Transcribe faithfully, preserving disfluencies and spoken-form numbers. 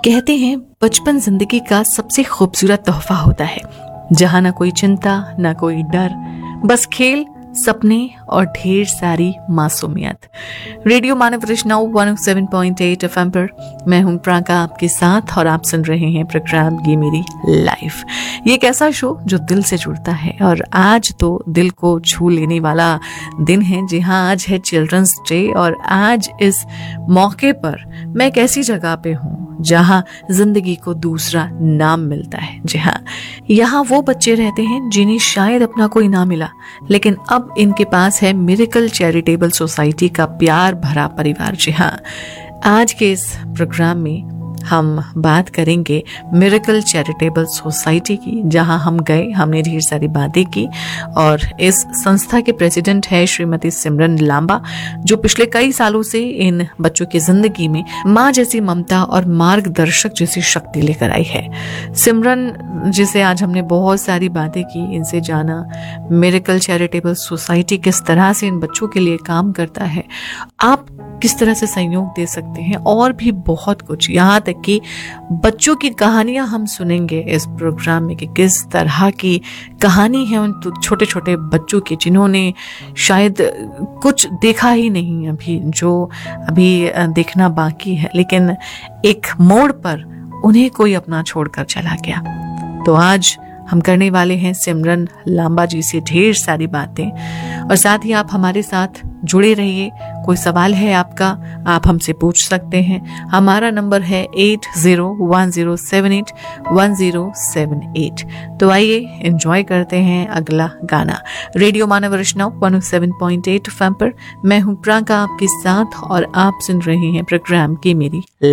कहते हैं बचपन जिंदगी का सबसे खूबसूरत तोहफा होता है, जहां ना कोई चिंता ना कोई डर, बस खेल, सपने और ढेर सारी मासूमियत। रेडियो मानव वैष्णव एक सौ सात पॉइंट आठ एफएम पर मैं हूं प्रांका आपके साथ और आप सुन रहे हैं प्रोग्राम ये मेरी लाइफ। ये एक ऐसा शो जो दिल से जुड़ता है और आज तो दिल को छू लेने वाला दिन है। जी हाँ, आज है चिल्ड्रंस डे और आज इस मौके पर मैं एक ऐसी जगह पे हूँ जहाँ जिंदगी को दूसरा नाम मिलता है। जी हाँ, यहाँ वो बच्चे रहते हैं जिन्हें शायद अपना कोई नाम मिला, लेकिन अब इनके पास है मिरेकल चैरिटेबल सोसाइटी का प्यार भरा परिवार। जी हाँ, आज के इस प्रोग्राम में हम बात करेंगे मिरेकल चैरिटेबल सोसाइटी की, जहां हम गए, हमने ढेर सारी बातें की और इस संस्था के प्रेसिडेंट है श्रीमती सिमरन लांबा, जो पिछले कई सालों से इन बच्चों की जिंदगी में माँ जैसी ममता और मार्गदर्शक जैसी शक्ति लेकर आई है। सिमरन जिसे आज हमने बहुत सारी बातें की, इनसे जाना मिरेकल चैरिटेबल सोसाइटी किस तरह से इन बच्चों के लिए काम करता है, आप किस तरह से सहयोग दे सकते हैं और भी बहुत कुछ। यहाँ तक कि बच्चों की कहानियां हम सुनेंगे इस प्रोग्राम में कि किस तरह की कहानी है उन छोटे छोटे बच्चों की जिन्होंने शायद कुछ देखा ही नहीं अभी, जो अभी देखना बाकी है, लेकिन एक मोड़ पर उन्हें कोई अपना छोड़कर चला गया। तो आज हम करने वाले हैं सिमरन लांबा जी से ढेर सारी बातें और साथ ही आप हमारे साथ जुड़े रहिए। कोई सवाल है आपका, आप हमसे पूछ सकते हैं। हमारा नंबर है eight zero one zero seven eight one zero seven eight. तो आइए एंजॉय करते हैं अगला गाना। रेडियो मानव वैष्णव एक सौ सात पॉइंट आठ एफएम पर मैं हूं प्रांका आपके साथ और आप सुन रहे हैं प्रोग्राम की मेरी